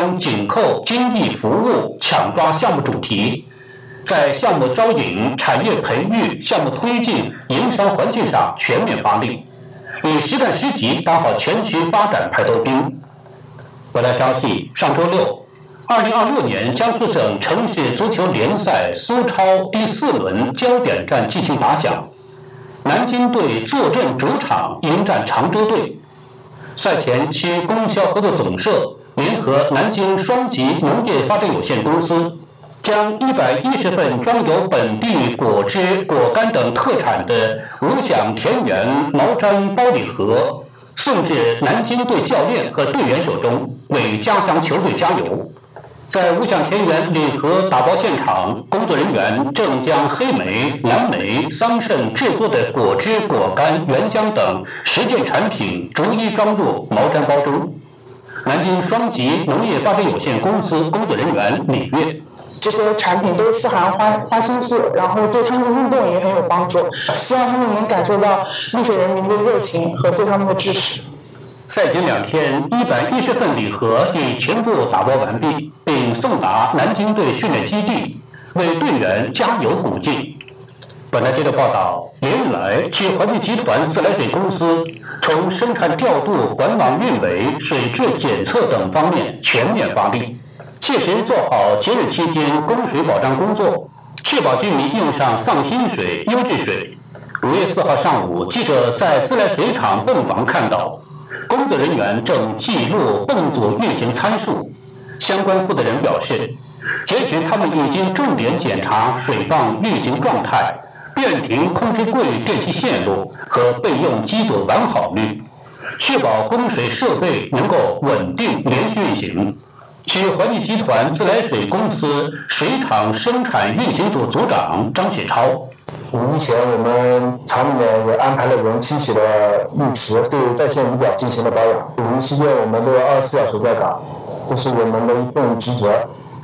将紧扣经济服务抢抓项目主题，在项目招引、产业培育、项目推进、营商环境上全面发力，以实干实级打好全区发展排头兵。获得消息，上周六，2026年江苏省城市足球联赛苏超第4轮焦点战激情打响，南京队坐镇主场迎战常州队。赛前，区供销合作总社联合南京双极农业发展有限公司，将110份装有本地果汁、果干等特产的五享田园毛毡包礼盒送至南京队教练和队员手中，为家乡球队加油。在五享田园礼盒打包现场，工作人员正将黑莓、蓝莓、桑葚制作的果汁、果干、原浆等10件产品逐一装入毛毡包中。南京双极农业发展有限公司工作人员李月， 这些产品都富含花青素，然后对他们的运动也很有帮助，希望他们能感受到丽水人民的热情和对他们的支持。 赛前2天，110份礼盒已全部打包完毕，并送达南京队训练基地，为队员加油鼓劲。本台记者报道，连日来，区环境集团自来水公司从生产调度、管网运维、水质检测等方面全面发力，切实做好节日期间供水保障工作，确保居民用上放心水、优质水。5月4号上午，记者在自来水厂泵房看到，工作人员正记录泵组运行参数。相关负责人表示，节前他们已经重点检查水泵运行状态、变频控制柜电气线路和备用机组完好率，确保供水设备能够稳定连续运行。区环境集团自来水公司水厂生产运行组组长张雪超， 目前我们厂里面也安排了人清洗了浴池，对在线仪表进行了保养。5一期间我们都24小时在岗，这是我们的一份职责。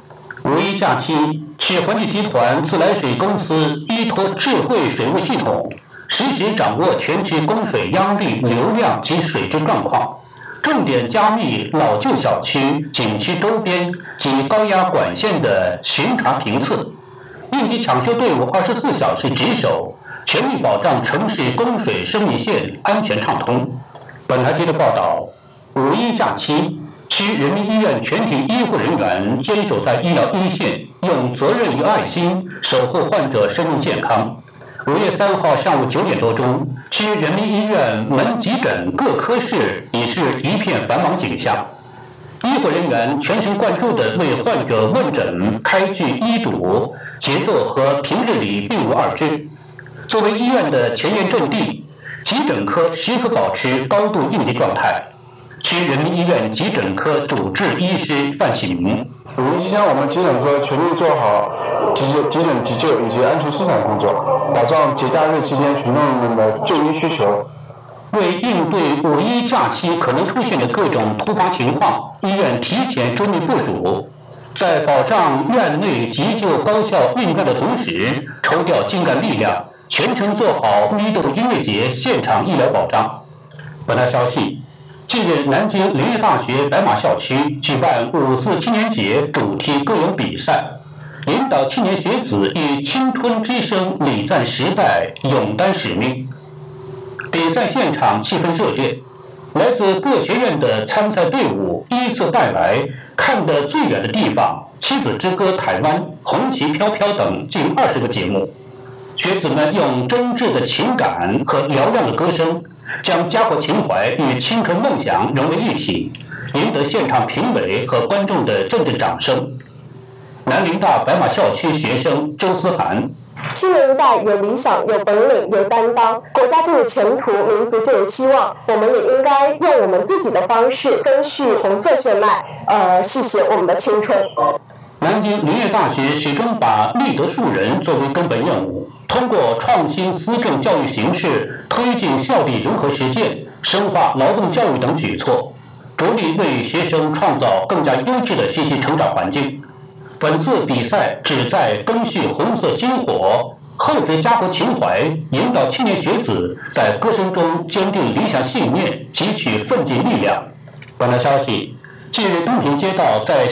5一假期，区环境集团自来水公司依托智慧水务系统，实时掌握全区供水压力、流量及水质状况，重点加密老旧小区、景区周边及高压管线的巡查频次，应急抢修队伍24小时值守，全力保障城市供水生命线安全畅通。本台记者报道，5一假期，区人民医院全体医护人员坚守在医疗一线，用责任与爱心守护患者生命健康。5月3号上午9点多钟，区人民医院门急诊各科室已是一片繁忙景象。医护人员全神贯注地为患者问诊、开具医嘱，节奏和平日里并无二致。作为医院的前沿阵地，急诊科时刻保持高度应急状态。区人民医院急诊科主治医师范启明 5一期间，我们急诊科全力做好急诊急救以及安全生产工作，保障节假日期间群众们的就医需求。 为应对5一假期可能出现的各种突发情况，医院提前周密部署，在保障院内急救高效运转的同时，抽调精干力量，全程做好咪豆音乐节现场医疗保障。本台消息，近日，南京林业大学白马校区举办5·4青年节主题歌咏比赛，引导青年学子以青春之声礼赞时代，勇担使命。比赛现场气氛热烈，来自各学院的参赛队伍依次带来《看得最远的地方》、《妻子之歌台湾》、《红旗飘飘》等近20个节目。学子们用真挚的情感和嘹亮的歌声，将家国情怀与青春梦想融为一体，赢得现场评委和观众的阵阵掌声。南林大白马校区学生周思涵， 青年一代有理想、有本领、有担当，国家就有前途，民族就有希望。我们也应该用我们自己的方式，根续红色血脉，续写我们的青春。 南京林业大学始终把立德树人作为根本任务，通过创新思政教育形式，推进校地融合实践，深化劳动教育等举措，着力为学生创造更加优质的学习成长环境。本次比赛旨在根续红色星火，厚植家国情怀，引导青年学子在歌声中坚定理想信念，汲取奋进力量。本台消息，近日东平街道在